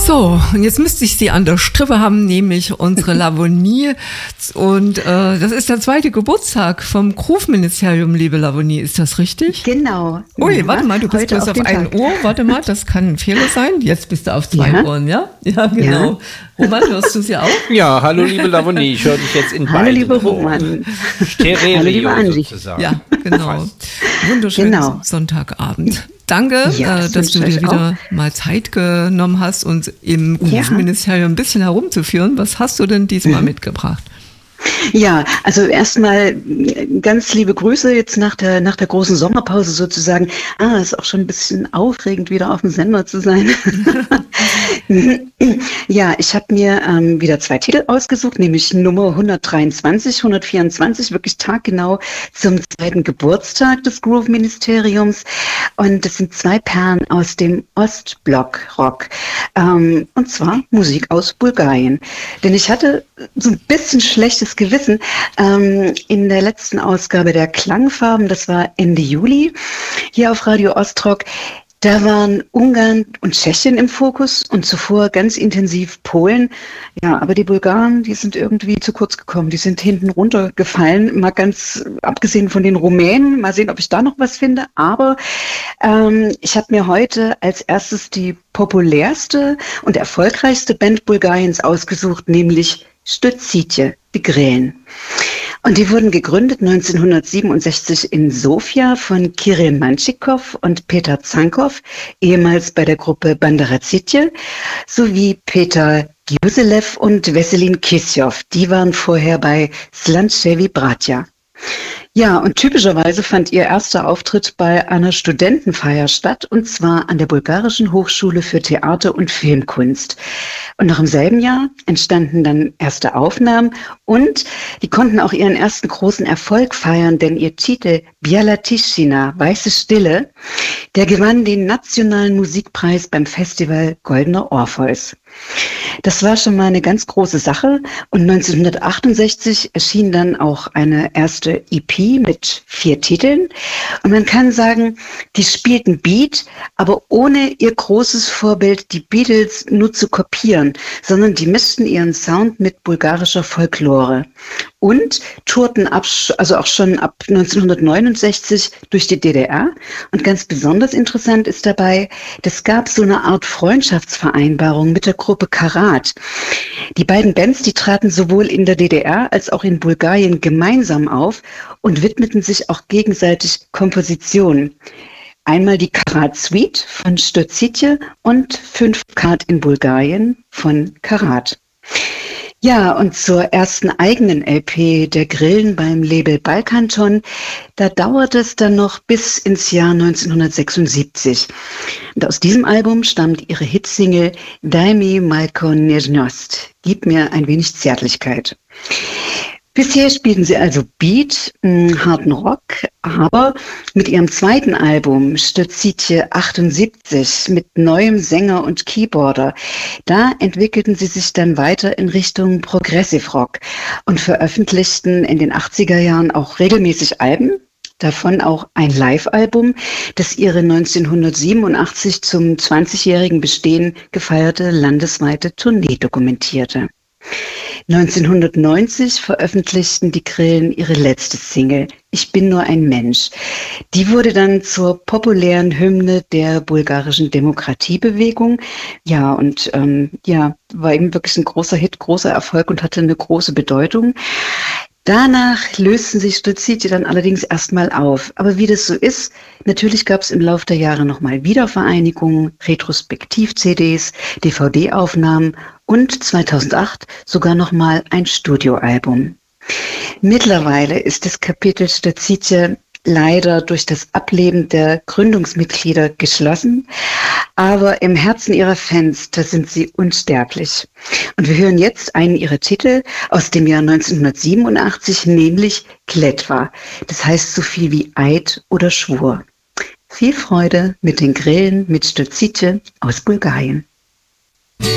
So, und jetzt müsste ich Sie an der Strippe haben, nämlich unsere Lavonie. Und das ist der 2. Geburtstag vom Groove-Ministerium, liebe Lavonie. Ist das richtig? Genau. Ui, warte mal, du bist bloß auf 1 Uhr. Warte mal, das kann ein Fehler sein. Jetzt bist du auf 2 Uhren, ja? Ja, genau. Ja. Roman, hörst du sie auch? Ja, hallo liebe Lavonie, ich höre dich jetzt in beiden. Hallo liebe Roman. Stereo hallo liebe Andi. Sozusagen. Ja, genau. Wunderschönen Sonntagabend. Danke, dass du dir wieder mal Zeit genommen hast, uns im Groove-Ministerium ein bisschen herumzuführen. Was hast du denn diesmal mitgebracht? Ja, also erstmal ganz liebe Grüße jetzt nach der großen Sommerpause sozusagen. Ist auch schon ein bisschen aufregend, wieder auf dem Sender zu sein. Ja, ich habe mir wieder 2 Titel ausgesucht, nämlich Nummer 123, 124, wirklich taggenau zum 2. Geburtstag des Groove-Ministeriums. Und das sind 2 Perlen aus dem Ostblock-Rock. Und zwar Musik aus Bulgarien. Denn ich hatte so ein bisschen schlechtes Gewissen. In der letzten Ausgabe der Klangfarben, das war Ende Juli, hier auf Radio Ostrock, da waren Ungarn und Tschechien im Fokus und zuvor ganz intensiv Polen. Ja, aber die Bulgaren, die sind irgendwie zu kurz gekommen. Die sind hinten runtergefallen, mal ganz abgesehen von den Rumänen. Mal sehen, ob ich da noch was finde. Aber ich habe mir heute als erstes die populärste und erfolgreichste Band Bulgariens ausgesucht, nämlich Stoțice, die Grillen. Und die wurden gegründet 1967 in Sofia von Kirill Manchikov und Peter Zankov, ehemals bei der Gruppe Banderacice, sowie Peter Gyuselev und Veselin Kisjov. Die waren vorher bei Slančevi Bratia. Ja, und typischerweise fand ihr erster Auftritt bei einer Studentenfeier statt, und zwar an der Bulgarischen Hochschule für Theater- und Filmkunst. Und noch im selben Jahr entstanden dann erste Aufnahmen und die konnten auch ihren ersten großen Erfolg feiern, denn ihr Titel Biela Tischina, Weiße Stille, der gewann den nationalen Musikpreis beim Festival Goldener Orpheus. Das war schon mal eine ganz große Sache, und 1968 erschien dann auch eine erste EP mit 4 Titeln, und man kann sagen, die spielten Beat, aber ohne ihr großes Vorbild, die Beatles, nur zu kopieren, sondern die mischten ihren Sound mit bulgarischer Folklore und tourten also auch schon ab 1969 durch die DDR. Und ganz besonders interessant ist dabei, es gab so eine Art Freundschaftsvereinbarung mit der Gruppe Karat. Die beiden Bands, die traten sowohl in der DDR als auch in Bulgarien gemeinsam auf und widmeten sich auch gegenseitig Kompositionen. Einmal die Karat Suite von Stoțice und 5 Karat in Bulgarien von Karat. Ja, und zur ersten eigenen LP der Grillen beim Label Balkanton, da dauerte es dann noch bis ins Jahr 1976. Und aus diesem Album stammt ihre Hitsingle Daj mi malko nežnost, gib mir ein wenig Zärtlichkeit. Bisher spielten sie also Beat, harten Rock, aber mit ihrem zweiten Album Stoțice 78 mit neuem Sänger und Keyboarder, da entwickelten sie sich dann weiter in Richtung Progressive Rock und veröffentlichten in den 80er Jahren auch regelmäßig Alben, davon auch ein Live-Album, das ihre 1987 zum 20-jährigen Bestehen gefeierte landesweite Tournee dokumentierte. 1990 veröffentlichten die Grillen ihre letzte Single, Ich bin nur ein Mensch. Die wurde dann zur populären Hymne der bulgarischen Demokratiebewegung. Ja, und war eben wirklich ein großer Hit, großer Erfolg und hatte eine große Bedeutung. Danach lösten sich Stoțice dann allerdings erstmal auf. Aber wie das so ist, natürlich gab es im Laufe der Jahre nochmal Wiedervereinigungen, Retrospektiv-CDs, DVD-Aufnahmen und 2008 sogar nochmal ein Studioalbum. Mittlerweile ist das Kapitel Stoțice leider durch das Ableben der Gründungsmitglieder geschlossen, aber im Herzen ihrer Fans, da sind sie unsterblich. Und wir hören jetzt einen ihrer Titel aus dem Jahr 1987, nämlich Kletva. Das heißt so viel wie Eid oder Schwur. Viel Freude mit den Grillen mit Stoțice aus Bulgarien.